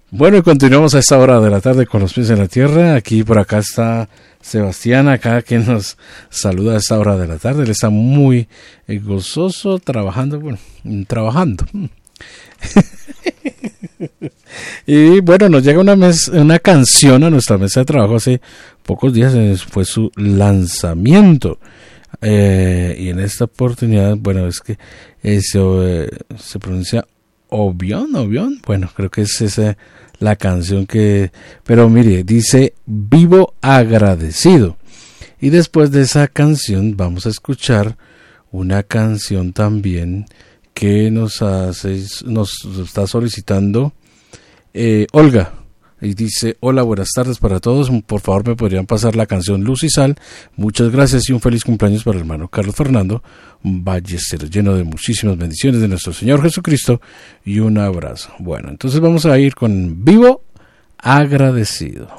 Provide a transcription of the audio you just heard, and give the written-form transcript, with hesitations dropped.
Bueno, y continuamos a esta hora de la tarde con los pies en la tierra. Aquí por acá está Sebastián, acá que nos saluda a esta hora de la tarde. Él está muy gozoso trabajando, trabajando. Y bueno, nos llega una canción a nuestra mesa de trabajo. Hace pocos días fue su lanzamiento. Y en esta oportunidad, bueno, es que se pronuncia Obión, bueno, creo que es esa la canción que, pero mire, dice Vivo Agradecido. Y después de esa canción vamos a escuchar una canción también que nos está solicitando Olga. Y dice: hola, buenas tardes para todos, por favor me podrían pasar la canción Luz y Sal. Muchas gracias y un feliz cumpleaños para el hermano Carlos Fernando Ballester, lleno de muchísimas bendiciones de nuestro Señor Jesucristo y un abrazo. Bueno, entonces vamos a ir con Vivo Agradecido.